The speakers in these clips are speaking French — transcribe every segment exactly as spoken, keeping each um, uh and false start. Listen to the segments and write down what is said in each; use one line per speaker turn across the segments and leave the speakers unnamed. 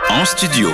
En studio.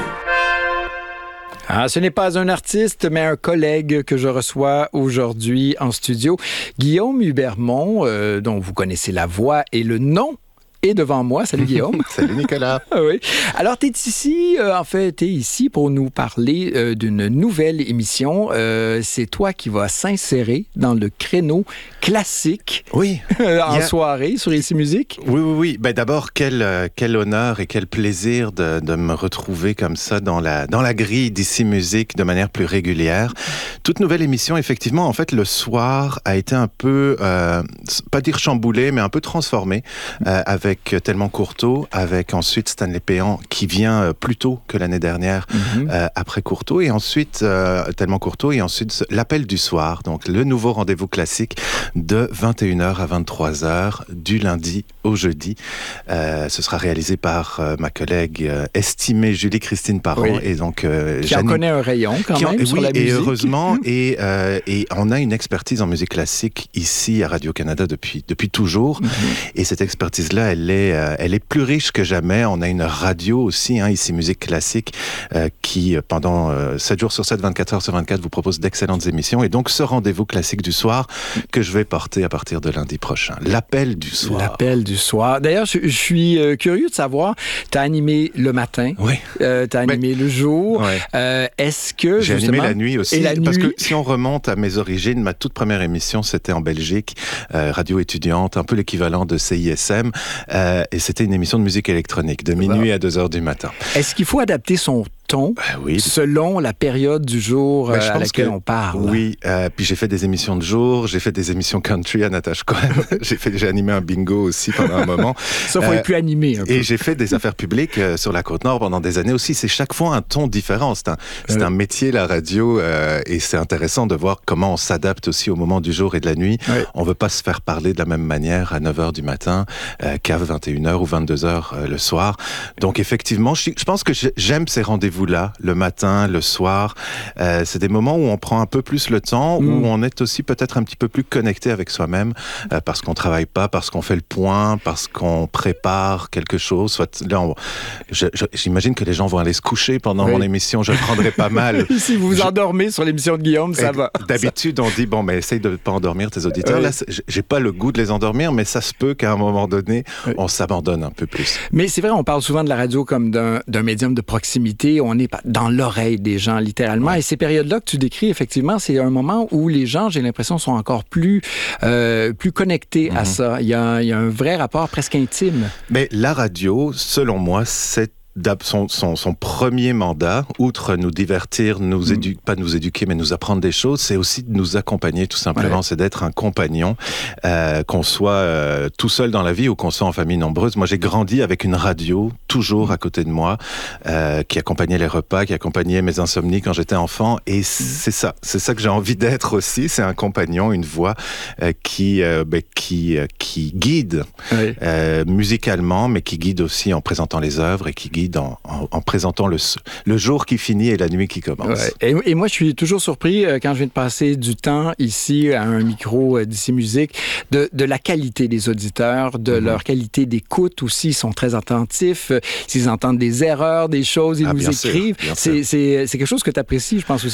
Ah, ce n'est pas un artiste, mais un collègue que je reçois aujourd'hui en studio. Guillaume Hubermont, euh, dont vous connaissez la voix et le nom, est devant moi. Salut Guillaume.
Salut Nicolas.
Oui. Alors, tu es ici, euh, en fait, tu es ici pour nous parler euh, d'une nouvelle émission. Euh, c'est toi qui vas s'insérer dans le créneau classique
oui.
en
a...
soirée sur Ici Musique.
Oui, oui, oui. Ben, d'abord, quel, euh, quel honneur et quel plaisir de, de me retrouver comme ça dans la, dans la grille d'Ici Musique de manière plus régulière. Toute nouvelle émission, effectivement, en fait, le soir a été un peu, euh, pas dire chamboulé, mais un peu transformé euh, avec Tellement Courteau, avec ensuite Stanley Péan qui vient plus tôt que l'année dernière mm-hmm. euh, après Courteau, et ensuite euh, Tellement Courteau, et ensuite l'Appel du soir, donc le nouveau rendez-vous classique de vingt et une heures à vingt-trois heures du lundi au jeudi. Euh, ce sera réalisé par euh, ma collègue euh, estimée Julie-Christine Parent,
oui.
et donc euh,
qui en connaît un rayon quand même
en,
sur
oui,
la musique.
Et heureusement, et, euh, et on a une expertise en musique classique ici à Radio-Canada depuis, depuis toujours, mm-hmm. et cette expertise-là, elle Elle est, euh, elle est plus riche que jamais. On a une radio aussi, hein, Ici Musique Classique, euh, qui pendant euh, sept jours sur sept, vingt-quatre heures sur vingt-quatre, vous propose d'excellentes émissions. Et donc, ce rendez-vous classique du soir que je vais porter à partir de lundi prochain. L'Appel du soir.
L'Appel du soir. D'ailleurs, je, je suis euh, curieux de savoir, tu as animé le matin,
oui.
euh, tu as animé Mais, le jour.
Ouais.
Euh, est-ce que,
J'ai
justement...
animé la nuit aussi.
Et la
parce
nuit...
que si on remonte à mes origines, ma toute première émission, c'était en Belgique, euh, radio étudiante, un peu l'équivalent de C I S M. Euh, et c'était une émission de musique électronique, de minuit à deux heures du matin.
Est-ce qu'il faut adapter son ton
euh, oui.
selon la période du jour euh, à laquelle
que,
on parle?
Oui, euh, puis j'ai fait des émissions de jour, j'ai fait des émissions country à Natasha Cohen, j'ai, fait, j'ai animé un bingo aussi pendant un moment.
Ça, il faut euh, être plus animé un peu.
Et j'ai fait des affaires publiques euh, sur la Côte-Nord pendant des années aussi. C'est chaque fois un ton différent. C'est un, c'est euh, un métier, la radio, euh, et c'est intéressant de voir comment on s'adapte aussi au moment du jour et de la nuit. Ouais. On ne veut pas se faire parler de la même manière à neuf heures du matin euh, qu'à vingt et une heures ou vingt-deux heures euh, le soir. Donc effectivement, je, je pense que j'aime ces rendez-vous-là, le matin, le soir. Euh, c'est des moments où on prend un peu plus le temps, mmh. où on est aussi peut-être un petit peu plus connecté avec soi-même, euh, parce qu'on travaille pas, parce qu'on fait le point, parce qu'on prépare quelque chose. Soit là, on, je, je, j'imagine que les gens vont aller se coucher pendant oui. mon émission. Je le prendrai pas mal.
Si vous vous
je...
endormez sur l'émission de Guillaume, ça
Et
va.
D'habitude, on dit bon, mais essaye de pas endormir tes auditeurs. Oui. Là, j'ai pas le goût de les endormir, mais ça se peut qu'à un moment donné, oui. on s'abandonne un peu plus.
Mais c'est vrai, on parle souvent de la radio comme d'un, d'un médium de proximité. On est dans l'oreille des gens, littéralement. Ouais. Et ces périodes-là que tu décris, effectivement, c'est un moment où les gens, j'ai l'impression, sont encore plus, euh, plus connectés mm-hmm. à ça. Il y a, il y a un vrai rapport presque intime.
Mais la radio, selon moi, c'est Son, son, son premier mandat, outre nous divertir, nous édu- mmh. pas nous éduquer, mais nous apprendre des choses, c'est aussi de nous accompagner, tout simplement. Ouais. C'est d'être un compagnon, euh, qu'on soit euh, tout seul dans la vie ou qu'on soit en famille nombreuse. Moi, j'ai grandi avec une radio, toujours à côté de moi, euh, qui accompagnait les repas, qui accompagnait mes insomnies quand j'étais enfant. Et c'est ça, c'est ça que j'ai envie d'être aussi. C'est un compagnon, une voix euh, qui, euh, ben, qui, euh, qui guide ouais. euh, musicalement, mais qui guide aussi en présentant les œuvres et qui guide En, en, en présentant le, le jour qui finit et la nuit qui commence.
Ouais. Et, et moi, je suis toujours surpris euh, quand je viens de passer du temps ici à un micro euh, d'Ici Musique, de, de la qualité des auditeurs, de mm-hmm. leur qualité d'écoute aussi. Ils sont très attentifs. S'ils entendent des erreurs, des choses, ils ah, nous écrivent. Sûr, c'est, c'est, c'est quelque chose que tu apprécies, je pense aussi.